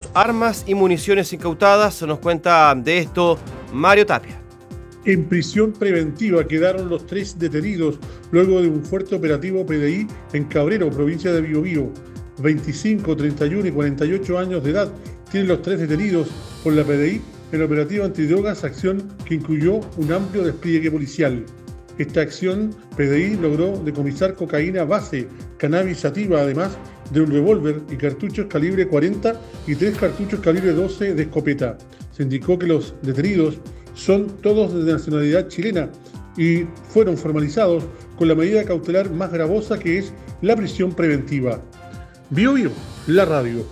armas y municiones incautadas. Nos cuenta de esto Mario Tapia. En prisión preventiva quedaron los 3 detenidos luego de un fuerte operativo PDI en Cabrero, provincia de Biobío. 25, 31 y 48 años de edad tienen los 3 detenidos por la PDI en operativo antidrogas, acción que incluyó un amplio despliegue policial. Esta acción PDI logró decomisar cocaína base, cannabis sativa, además de un revólver y cartuchos calibre 40 y 3 cartuchos calibre 12 de escopeta. Se indicó que los detenidos son todos de nacionalidad chilena y fueron formalizados con la medida cautelar más gravosa, que es la prisión preventiva. Biobío, la radio.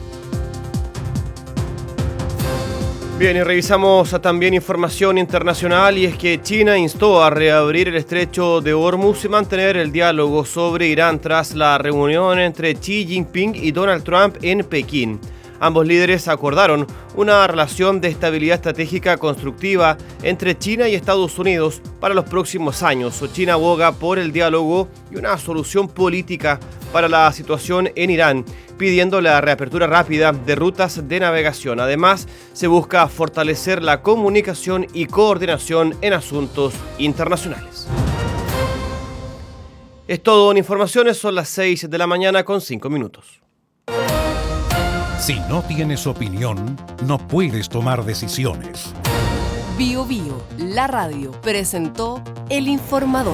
Bien, y revisamos también información internacional, y es que China instó a reabrir el estrecho de Hormuz y mantener el diálogo sobre Irán tras la reunión entre Xi Jinping y Donald Trump en Pekín. Ambos líderes acordaron una relación de estabilidad estratégica constructiva entre China y Estados Unidos para los próximos años. China aboga por el diálogo y una solución política para la situación en Irán, pidiendo la reapertura rápida de rutas de navegación. Además, se busca fortalecer la comunicación y coordinación en asuntos internacionales. Es todo en informaciones, son las 6 de la mañana con 5 minutos. Si no tienes opinión, no puedes tomar decisiones. Biobío, la radio, presentó El Informador.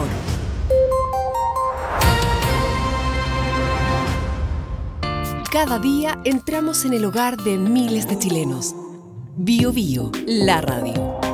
Cada día entramos en el hogar de miles de chilenos. Biobío, la radio.